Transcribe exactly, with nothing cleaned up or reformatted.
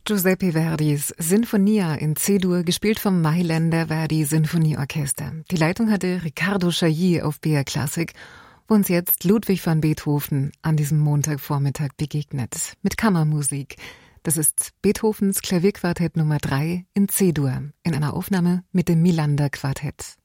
Giuseppe Verdis Sinfonia in C-Dur, gespielt vom Mailänder Verdi Sinfonieorchester. Die Leitung hatte Riccardo Chailly auf B R Classic, wo uns jetzt Ludwig van Beethoven an diesem Montagvormittag begegnet. Mit Kammermusik. Das ist Beethovens Klavierquartett Nummer drei in C-Dur, in einer Aufnahme mit dem Milander Quartett.